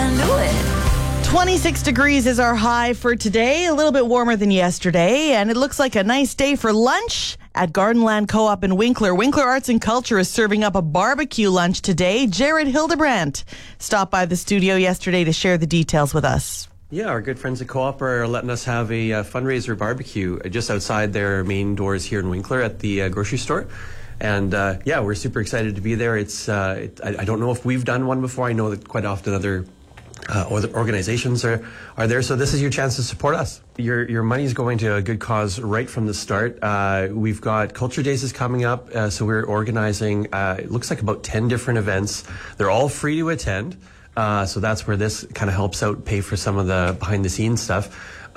can do it. 26 degrees is our high for today, a little bit warmer than yesterday, and it looks like a nice day for lunch at Gardenland Co-op in Winkler. Winkler Arts and Culture is serving up a barbecue lunch today. Jared Hildebrandt stopped by the studio yesterday to share the details with us. Yeah, our good friends at Co-op are letting us have a fundraiser barbecue just outside their main doors here in Winkler at the grocery store. And yeah, we're super excited to be there. I don't know if we've done one before. I know that quite often other organizations are there. So this is your chance to support us. Your money's going to a good cause right from the start. We've got Culture Days is coming up. So we're organizing, it looks like about 10 different events. They're all free to attend. So that's where this kind of helps out pay for some of the behind the scenes stuff.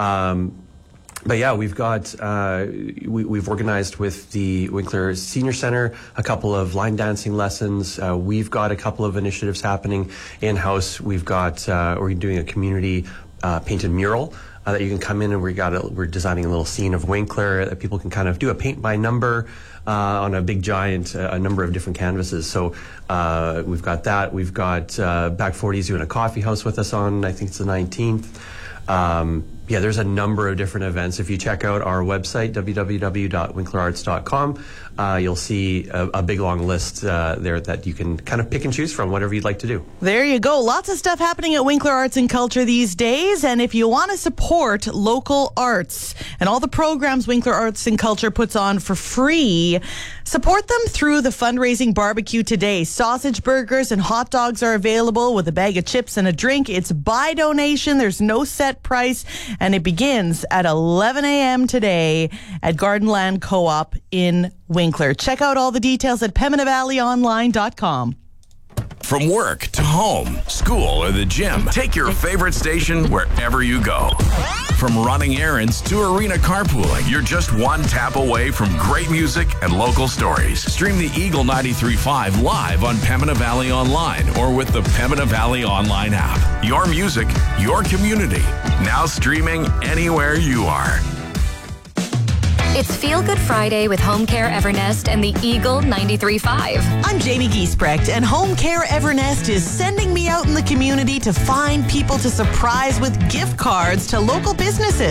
But yeah, we've got, we've organized with the Winkler Senior Center a couple of line dancing lessons. We've got a couple of initiatives happening in-house. We've got, we're doing a community painted mural that you can come in and we're designing a little scene of Winkler that people can kind of do a paint by number on a big giant, a number of different canvases. So we've got that. We've got Back 40s doing a coffee house with us on, I think it's the 19th. Yeah, there's a number of different events. If you check out our website, www.winklerarts.com, you'll see a big long list there that you can kind of pick and choose from, whatever you'd like to do. There you go. Lots of stuff happening at Winkler Arts and Culture these days. And if you want to support local arts and all the programs Winkler Arts and Culture puts on for free, support them through the fundraising barbecue today. Sausage burgers and hot dogs are available with a bag of chips and a drink. It's by donation. There's no set price. And it begins at 11 a.m. today at Gardenland Co-op in Winkler. Check out all the details at PembinaValleyOnline.com. From work to home, school, or the gym, take your favorite station wherever you go. From running errands to arena carpooling, you're just one tap away from great music and local stories. Stream the Eagle 93.5 live on Pembina Valley Online or with the Pembina Valley Online app. Your music, your community. Now streaming anywhere you are. It's Feel Good Friday with Home Care Evernest and the Eagle 93.5. I'm Jamie Giesbrecht, and Home Care Evernest is sending me out in the community to find people to surprise with gift cards to local businesses.